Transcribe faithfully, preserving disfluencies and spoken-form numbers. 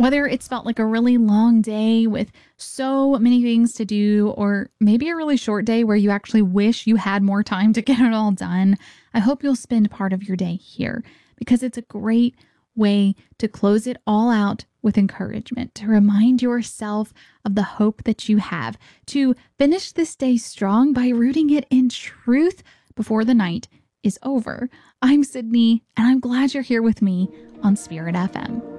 Whether it's felt like a really long day with so many things to do, or maybe a really short day where you actually wish you had more time to get it all done, I hope you'll spend part of your day here because it's a great way to close it all out with encouragement, to remind yourself of the hope that you have, to finish this day strong by rooting it in truth before the night is over. I'm Sydney, and I'm glad you're here with me on Spirit F M.